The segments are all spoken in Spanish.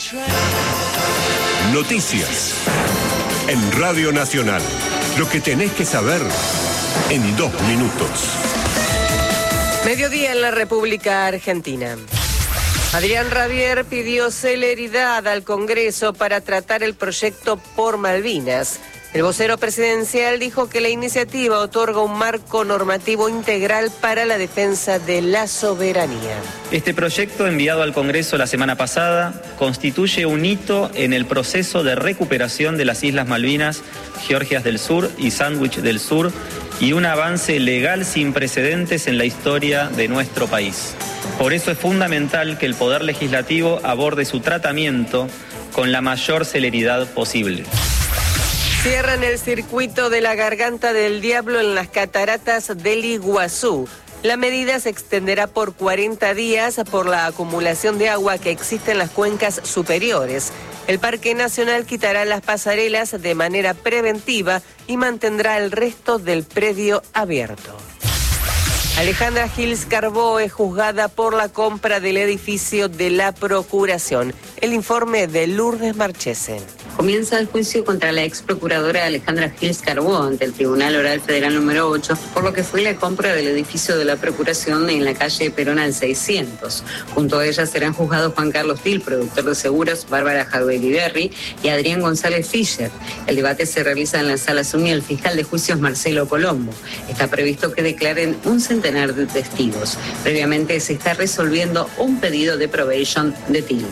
Noticias. En Radio Nacional. Lo que tenés que saber en 2 minutos. Mediodía en la República Argentina. Adrián Rabier pidió celeridad al Congreso para tratar el proyecto por Malvinas. El vocero presidencial dijo que la iniciativa otorga un marco normativo integral para la defensa de la soberanía. Este proyecto, enviado al Congreso la semana pasada, constituye un hito en el proceso de recuperación de las Islas Malvinas, Georgias del Sur y Sandwich del Sur, y un avance legal sin precedentes en la historia de nuestro país. Por eso es fundamental que el Poder Legislativo aborde su tratamiento con la mayor celeridad posible. Cierran el circuito de la Garganta del Diablo en las cataratas del Iguazú. La medida se extenderá por 40 días por la acumulación de agua que existe en las cuencas superiores. El Parque Nacional quitará las pasarelas de manera preventiva y mantendrá el resto del predio abierto. Alejandra Gils Carbó es juzgada por la compra del edificio de la Procuración. El informe de Lourdes Marchesen. Comienza el juicio contra la ex procuradora Alejandra Gils Carbó ante el Tribunal Oral Federal número 8 por lo que fue la compra del edificio de la Procuración en la calle Perón al 600. Junto a ella serán juzgados Juan Carlos Til, productor de seguros, Bárbara Jauregui Berry y Adrián González Fischer. El debate se realiza en la Sala Suni el fiscal de juicios Marcelo Colombo. Está previsto que declaren un centenar de testigos. Previamente se está resolviendo un pedido de probation de Til.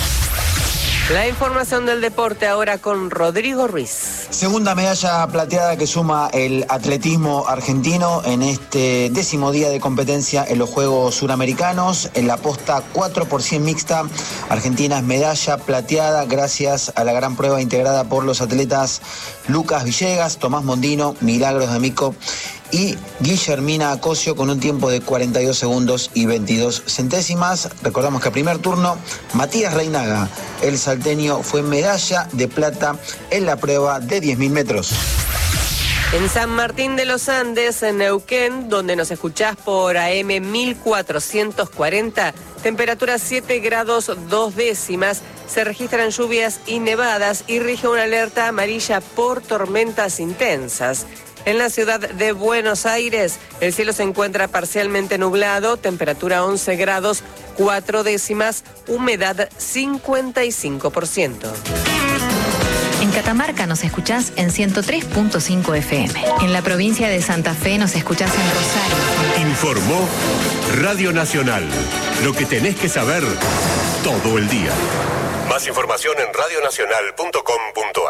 La información del deporte ahora con Rodrigo Ruiz. Segunda medalla plateada que suma el atletismo argentino en este 10º día de competencia en los Juegos Suramericanos. En la posta 4x100 mixta, Argentina es medalla plateada gracias a la gran prueba integrada por los atletas Lucas Villegas, Tomás Mondino, Milagros D'Amico y Guillermina Acosio con un tiempo de 42 segundos y 22 centésimas. Recordamos que a primer turno, Matías Reinaga, el salteño, fue medalla de plata en la prueba de 10.000 metros. En San Martín de los Andes, en Neuquén, donde nos escuchás por AM 1440, temperatura 7 grados 2 décimas, se registran lluvias y nevadas y rige una alerta amarilla por tormentas intensas. En la ciudad de Buenos Aires, el cielo se encuentra parcialmente nublado, temperatura 11 grados 4 décimas, humedad 55%. En Catamarca nos escuchás en 103.5 FM. En la provincia de Santa Fe nos escuchás en Rosario. Informó Radio Nacional. Lo que tenés que saber todo el día. Más información en radionacional.com.ar.